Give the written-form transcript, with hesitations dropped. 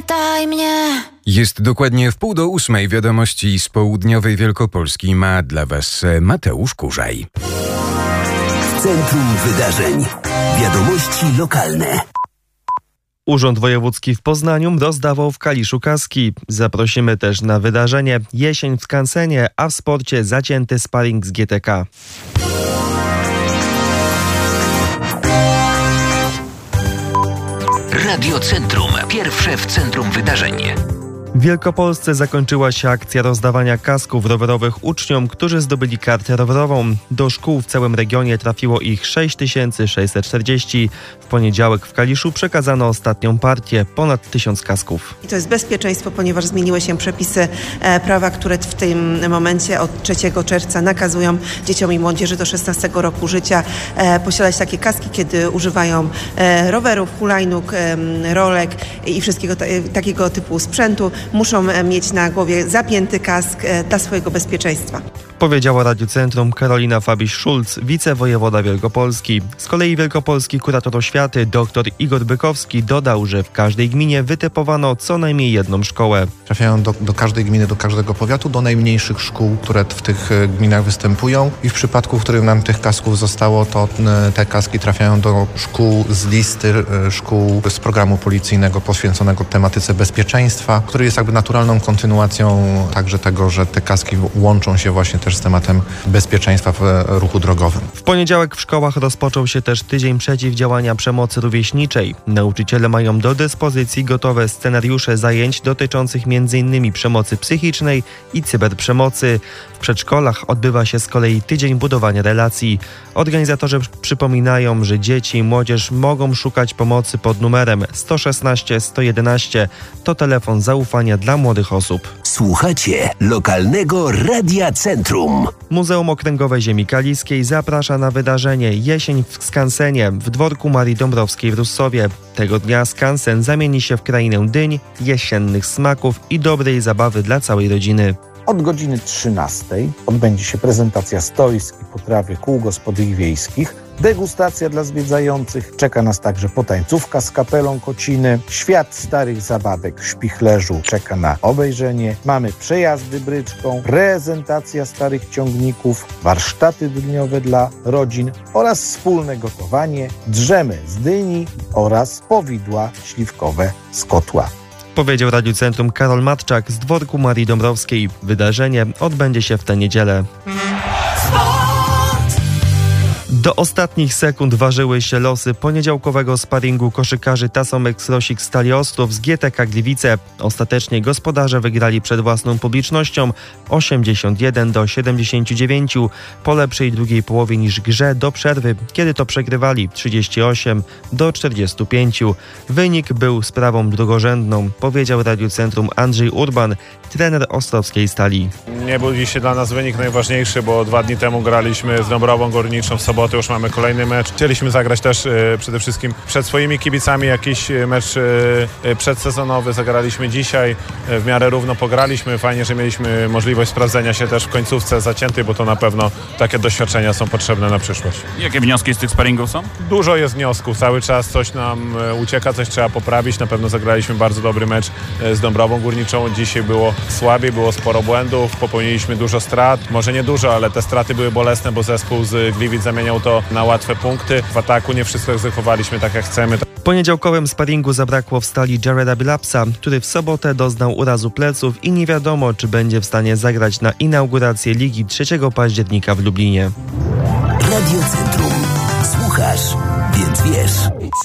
pytaj mnie. Jest dokładnie 7:30. Wiadomości z południowej Wielkopolski ma dla Was Mateusz Kurzaj. W centrum wydarzeń. Wiadomości lokalne. Urząd Wojewódzki w Poznaniu rozdawał w Kaliszu kaski. Zaprosimy też na wydarzenie Jesień w skansenie, a w sporcie zacięty sparring z GTK. Radio Centrum. Pierwsze w centrum wydarzeń. W Wielkopolsce zakończyła się akcja rozdawania kasków rowerowych uczniom, którzy zdobyli kartę rowerową. Do szkół w całym regionie trafiło ich 6640. W poniedziałek w Kaliszu przekazano ostatnią partię, ponad 1000 kasków. I to jest bezpieczeństwo, ponieważ zmieniły się przepisy prawa, które w tym momencie od 3 czerwca nakazują dzieciom i młodzieży do 16 roku życia posiadać takie kaski, kiedy używają rowerów, hulajnóg, rolek i wszystkiego takiego typu sprzętu. Muszą mieć na głowie zapięty kask dla swojego bezpieczeństwa. Powiedziała Radiu Centrum Karolina Fabiś-Szulc, wicewojewoda Wielkopolski. Z kolei wielkopolski kurator oświaty dr Igor Bykowski dodał, że w każdej gminie wytypowano co najmniej jedną szkołę. Trafiają do każdej gminy, do każdego powiatu, do najmniejszych szkół, które w tych gminach występują i w przypadku, w którym nam tych kasków zostało, to te kaski trafiają do szkół z listy szkół z programu policyjnego poświęconego tematyce bezpieczeństwa, który jest jakby naturalną kontynuacją także tego, że te kaski łączą się właśnie też z tematem bezpieczeństwa w ruchu drogowym. W poniedziałek w szkołach rozpoczął się też tydzień przeciwdziałania przemocy rówieśniczej. Nauczyciele mają do dyspozycji gotowe scenariusze zajęć dotyczących m.in. przemocy psychicznej i cyberprzemocy. W przedszkolach odbywa się z kolei tydzień budowania relacji. Organizatorzy przypominają, że dzieci i młodzież mogą szukać pomocy pod numerem 116 111. To telefon zaufania dla młodych osób. Słuchacie lokalnego Radia Centrum. Muzeum Okręgowe Ziemi Kaliskiej zaprasza na wydarzenie Jesień w skansenie w dworku Marii Dąbrowskiej w Russowie. Tego dnia skansen zamieni się w krainę dyń, jesiennych smaków i dobrej zabawy dla całej rodziny. Od godziny 13 odbędzie się prezentacja stoisk i potrawy kół gospodyń wiejskich, degustacja dla zwiedzających, czeka nas także potańcówka z kapelą Kociny, świat starych zabawek w Śpichlerzu czeka na obejrzenie, mamy przejazdy bryczką, prezentacja starych ciągników, warsztaty dniowe dla rodzin oraz wspólne gotowanie, drzemy z dyni oraz powidła śliwkowe z kotła. Powiedział Radiu Centrum Karol Matczak z dworku Marii Dąbrowskiej. Wydarzenie odbędzie się w tę niedzielę. Do ostatnich sekund ważyły się losy poniedziałkowego sparingu koszykarzy Tasomek-Rosik Stali Ostrów z GTK Gliwice. Ostatecznie gospodarze wygrali przed własną publicznością 81-79 po lepszej drugiej połowie niż grze do przerwy, kiedy to przegrywali 38-45. Wynik był sprawą drugorzędną, powiedział Radiu Centrum Andrzej Urban, trener ostrowskiej Stali. Nie był dzisiaj dla nas wynik najważniejszy, bo 2 dni temu graliśmy z Dąbrową Górniczą w sobotę. Już mamy kolejny mecz. Chcieliśmy zagrać też przede wszystkim przed swoimi kibicami jakiś mecz przedsezonowy. Zagraliśmy dzisiaj, w miarę równo pograliśmy. Fajnie, że mieliśmy możliwość sprawdzenia się też w końcówce zaciętej, bo to na pewno takie doświadczenia są potrzebne na przyszłość. Jakie wnioski z tych sparingów są? Dużo jest wniosków. Cały czas coś nam ucieka, coś trzeba poprawić. Na pewno zagraliśmy bardzo dobry mecz z Dąbrową Górniczą. Dzisiaj było słabiej, było sporo błędów. Popełniliśmy dużo strat. Może nie dużo, ale te straty były bolesne, bo zespół z Gliwic zamieniał to na łatwe punkty. W ataku nie wszystko egzekwowaliśmy tak jak chcemy. W poniedziałkowym sparingu zabrakło w Stali Jareda Bilapsa, który w sobotę doznał urazu pleców i nie wiadomo, czy będzie w stanie zagrać na inaugurację ligi 3 października w Lublinie. Radio Centrum. Słuchasz, więc wiesz.